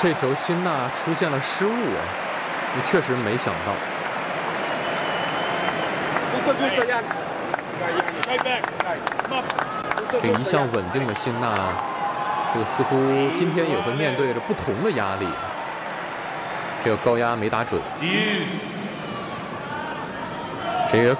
这球辛纳出现了失误啊，也确实没想到。这一向稳定的辛纳，这个似乎今天也会面对着不同的压力。这个高压没打准，这个